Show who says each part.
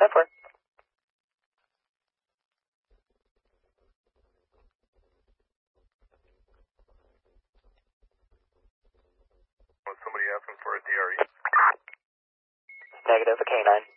Speaker 1: 10-4.
Speaker 2: Was somebody asking for a DRE?
Speaker 1: Negative, a K9.